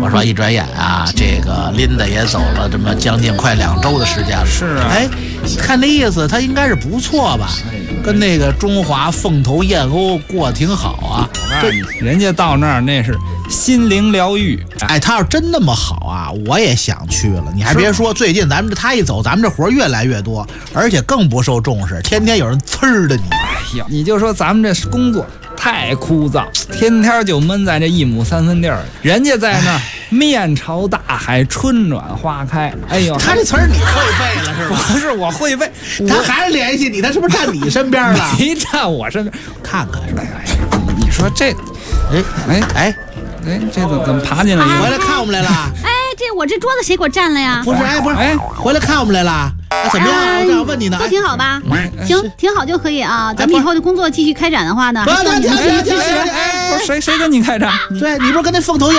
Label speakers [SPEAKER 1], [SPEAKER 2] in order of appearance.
[SPEAKER 1] 我说一转眼啊，这个琳达也走了这么将近快2周的时间了。
[SPEAKER 2] 是啊，
[SPEAKER 1] 哎，看这意思，他应该是不错吧？跟那个中华凤头燕鸥过挺好啊。
[SPEAKER 2] 我告诉你，人家到那儿那是心灵疗愈。
[SPEAKER 1] 哎，他要真那么好啊，我也想去了。你还别说，最近他一走，咱们这活越来越多，而且更不受重视，天天有人呲儿的你。
[SPEAKER 2] 哎呀，你就说咱们这工作太枯燥，天天就闷在这1亩3分地儿，人家在那儿面朝大海，春暖花开。哎呦，
[SPEAKER 1] 他这词儿你会背了是吧？
[SPEAKER 2] 不是我会背，
[SPEAKER 1] 他还是联系你，他是不是站你身边了？
[SPEAKER 2] 没站我身边，
[SPEAKER 1] 看看是吧？
[SPEAKER 2] 你说这，哎，这怎么爬进来？
[SPEAKER 1] 回来看我们来了。
[SPEAKER 3] 哎，我这桌子谁给我占了呀？
[SPEAKER 1] 不是，回来看我们来了。怎么样？我正要问你呢。
[SPEAKER 3] 都挺好吧？行，挺好就可以啊。咱们以后的工作继续开展的话呢，
[SPEAKER 1] 不，
[SPEAKER 2] 不是谁跟你开战？
[SPEAKER 1] 对，你不是跟那凤头